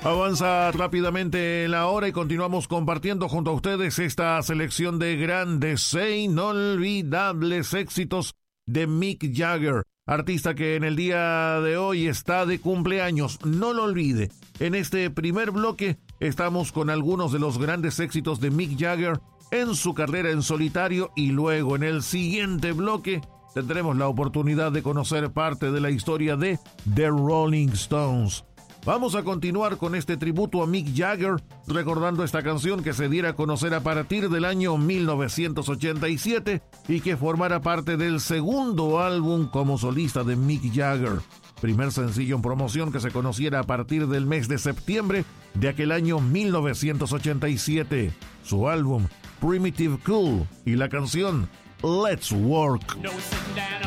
Avanza rápidamente la hora y continuamos compartiendo junto a ustedes esta selección de grandes e inolvidables éxitos de Mick Jagger, artista que en el día de hoy está de cumpleaños. No lo olvide, en este primer bloque estamos con algunos de los grandes éxitos de Mick Jagger en su carrera en solitario, y luego en el siguiente bloque tendremos la oportunidad de conocer parte de la historia de The Rolling Stones. Vamos a continuar con este tributo a Mick Jagger, recordando esta canción que se diera a conocer a partir del año 1987 y que formara parte del segundo álbum como solista de Mick Jagger. Primer sencillo en promoción que se conociera a partir del mes de septiembre de aquel año 1987. Su álbum Primitive Cool y la canción Let's Work.